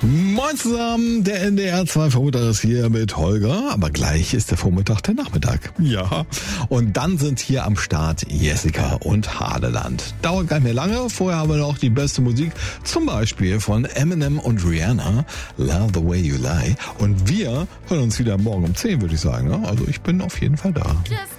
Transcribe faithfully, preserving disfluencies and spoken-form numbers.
Moin zusammen, der N D R zwei Vormittag ist hier mit Holger, aber gleich ist der Vormittag der Nachmittag. Ja, und dann sind hier am Start Jessica und Hadeland. Dauert gar nicht mehr lange, vorher haben wir noch die beste Musik, zum Beispiel von Eminem und Rihanna, Love the Way You Lie. Und wir hören uns wieder morgen um zehn, würde ich sagen. Also ich bin auf jeden Fall da.